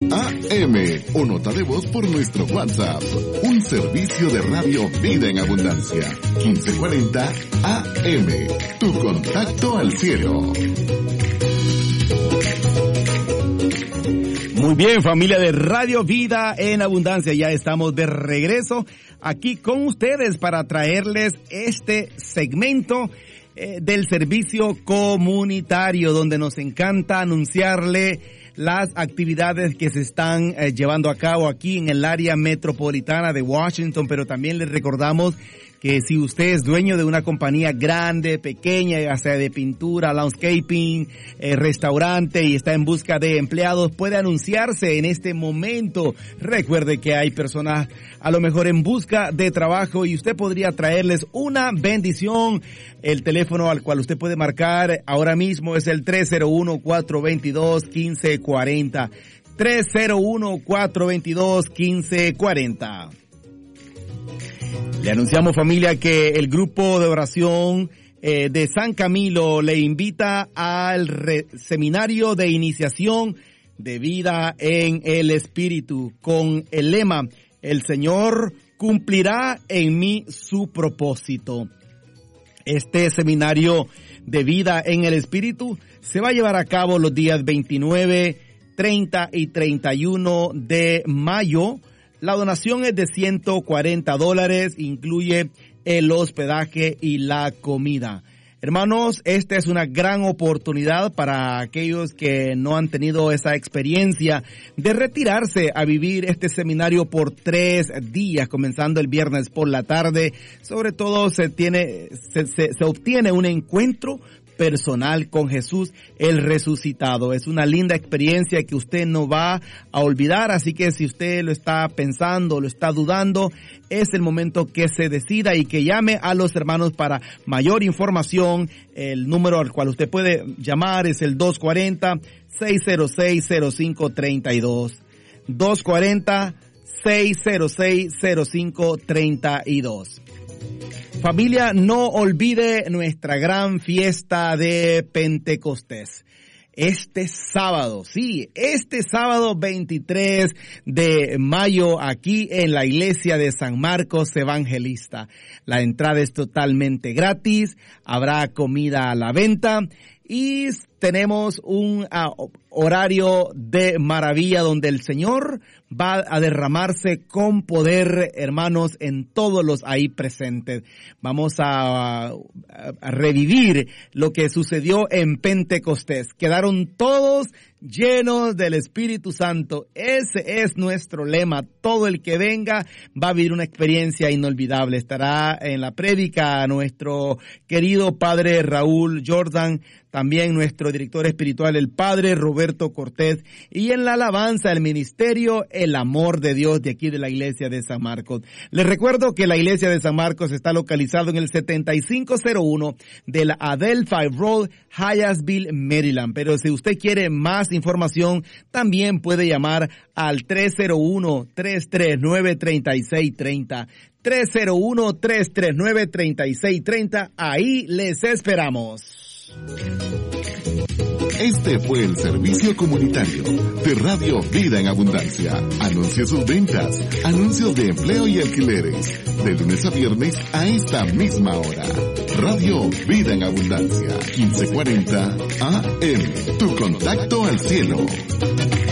AM o nota de voz por nuestro WhatsApp. Un servicio de Radio Vida en Abundancia. 1540 AM. Tu contacto al cielo. Muy bien, familia de Radio Vida en Abundancia, ya estamos de regreso aquí con ustedes para traerles este segmento del servicio comunitario, donde nos encanta anunciarle las actividades que se están llevando a cabo aquí en el área metropolitana de Washington, pero también les recordamos que si usted es dueño de una compañía grande, pequeña, ya sea de pintura, landscaping, restaurante y está en busca de empleados, puede anunciarse en este momento. Recuerde que hay personas a lo mejor en busca de trabajo y usted podría traerles una bendición. El teléfono al cual usted puede marcar ahora mismo es el 301-422-1540. 301-422-1540. Le anunciamos, familia, que el grupo de oración de San Camilo le invita al seminario de iniciación de vida en el Espíritu con el lema: el Señor cumplirá en mí su propósito. Este seminario de vida en el Espíritu se va a llevar a cabo los días 29, 30 y 31 de mayo. La donación es de $140, incluye el hospedaje y la comida. Hermanos, esta es una gran oportunidad para aquellos que no han tenido esa experiencia de retirarse a vivir este seminario por 3 días, comenzando el viernes por la tarde. Sobre todo se obtiene un encuentro personal con Jesús el resucitado. Es una linda experiencia que usted no va a olvidar, así que si usted lo está pensando, lo está dudando, es el momento que se decida y que llame a los hermanos para mayor información. El número al cual usted puede llamar es el 240-606-0532. 240-606-0532. Familia, no olvide nuestra gran fiesta de Pentecostés. Este sábado 23 de mayo, aquí en la iglesia de San Marcos Evangelista. La entrada es totalmente gratis, habrá comida a la venta y tenemos un horario de maravilla donde el Señor va a derramarse con poder, hermanos, en todos los ahí presentes. Vamos a revivir lo que sucedió en Pentecostés. Quedaron todos llenos del Espíritu Santo. Ese es nuestro lema. Todo el que venga va a vivir una experiencia inolvidable. Estará en la prédica nuestro querido padre Raúl Jordan, también nuestro director espiritual, el padre Roberto Cortés, y en la alabanza, el ministerio, el amor de Dios de aquí de la iglesia de San Marcos. Les recuerdo que la iglesia de San Marcos está localizado en el 7501 de la Adelphi Road, Hyattsville, Maryland. Pero si usted quiere más información, también puede llamar al 301-339-3630. 301-339-3630. Ahí les esperamos. Este fue el servicio comunitario de Radio Vida en Abundancia. Anuncia sus ventas, anuncios de empleo y alquileres, de lunes a viernes a esta misma hora. Radio Vida en Abundancia, 1540 AM. Tu contacto al cielo.